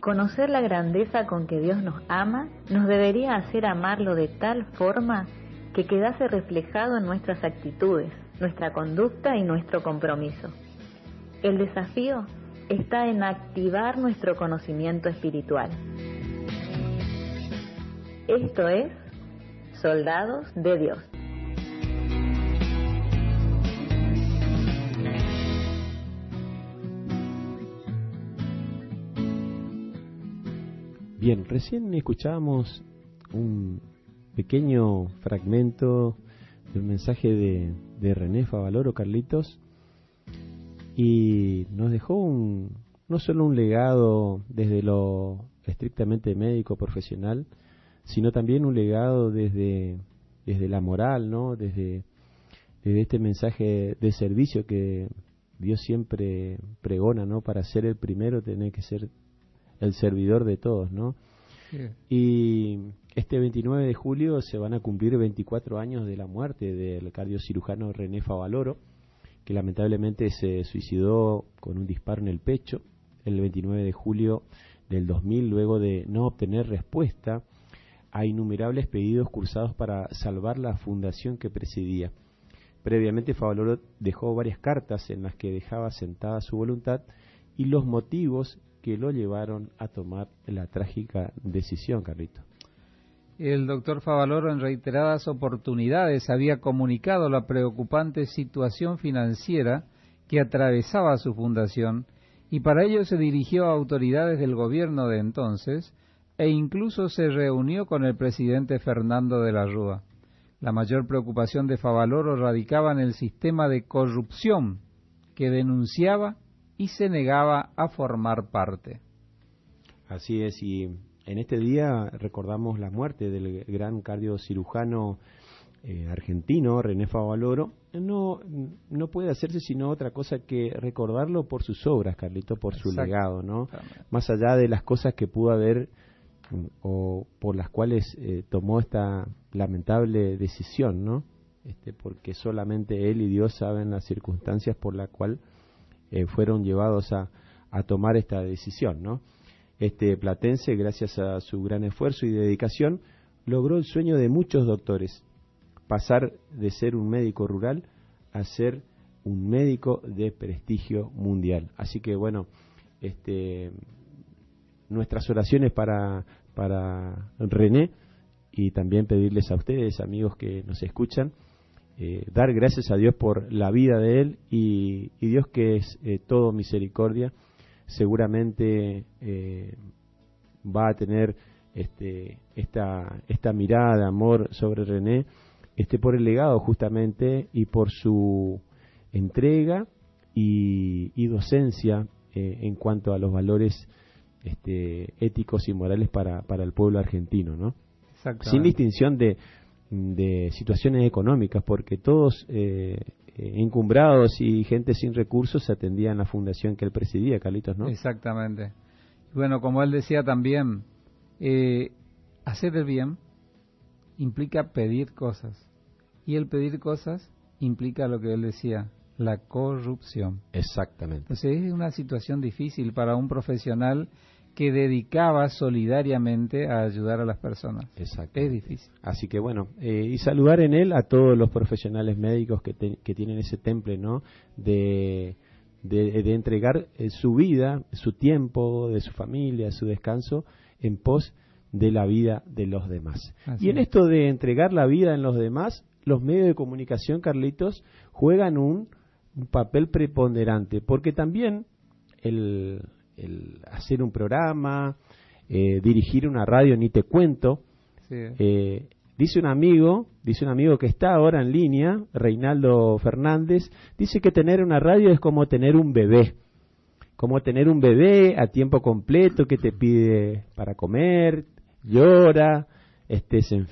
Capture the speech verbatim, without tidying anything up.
Conocer la grandeza con que Dios nos ama nos debería hacer amarlo de tal forma que quedase reflejado en nuestras actitudes, nuestra conducta y nuestro compromiso. El desafío está en activar nuestro conocimiento espiritual. Esto es Soldados de Dios. Bien, recién escuchábamos un pequeño fragmento del mensaje de, de René Favaloro, Carlitos, y nos dejó un, no solo un legado desde lo estrictamente médico profesional, sino también un legado desde, desde la moral, ¿no? Desde, desde este mensaje de servicio que Dios siempre pregona, ¿no? Para ser el primero tenés que ser el servidor de todos, ¿no? Sí. Y este veintinueve de julio se van a cumplir veinticuatro años de la muerte del cardiocirujano René Favaloro, que lamentablemente se suicidó con un disparo en el pecho el veintinueve de julio del dos mil, luego de no obtener respuesta a innumerables pedidos cursados para salvar la fundación que presidía. Previamente Favaloro dejó varias cartas en las que dejaba sentada su voluntad y los motivos que lo llevaron a tomar la trágica decisión, Carlito. El doctor Favaloro en reiteradas oportunidades había comunicado la preocupante situación financiera que atravesaba su fundación y para ello se dirigió a autoridades del gobierno de entonces e incluso se reunió con el presidente Fernando de la Rúa. La mayor preocupación de Favaloro radicaba en el sistema de corrupción que denunciaba y se negaba a formar parte. Así es, y en este día recordamos la muerte del gran cardiocirujano eh, argentino, René Favaloro. No, no puede hacerse sino otra cosa que recordarlo por sus obras, Carlito, por su Exacto. legado, ¿no? Más allá de las cosas que pudo haber o por las cuales eh, tomó esta lamentable decisión, ¿no? Este, porque solamente él y Dios saben las circunstancias por las cuales eh, fueron llevados a, a tomar esta decisión, ¿no? Este platense, gracias a su gran esfuerzo y dedicación, logró el sueño de muchos doctores, pasar de ser un médico rural a ser un médico de prestigio mundial. Así que bueno, este, nuestras oraciones para, para René y también pedirles a ustedes, amigos que nos escuchan, eh, dar gracias a Dios por la vida de él y, y Dios que es eh, todo misericordia, seguramente eh, va a tener este, esta, esta mirada de amor sobre René, este, por el legado justamente y por su entrega y, y docencia eh, en cuanto a los valores este, éticos y morales para, para el pueblo argentino, ¿no? Sin distinción de, de situaciones económicas, porque todos eh, encumbrados y gente sin recursos atendían la fundación que él presidía, Carlitos, ¿no? Exactamente. Bueno, como él decía también, eh, hacer el bien implica pedir cosas, y el pedir cosas implica lo que él decía, la corrupción. Exactamente. Entonces es una situación difícil para un profesional que dedicaba solidariamente a ayudar a las personas. Exacto. Es difícil. Así que bueno, eh, y saludar en él a todos los profesionales médicos que, te, que tienen ese temple, ¿no? De, de, de entregar eh, su vida, su tiempo, de su familia, su descanso, en pos de la vida de los demás. Así y en es. Esto de entregar la vida en los demás, los medios de comunicación, Carlitos, juegan un, un papel preponderante, porque también el... el hacer un programa, eh, dirigir una radio, ni te cuento. Sí. Eh, dice un amigo, dice un amigo que está ahora en línea, Reinaldo Fernández, dice que tener una radio es como tener un bebé, como tener un bebé a tiempo completo que te pide para comer, llora, este, se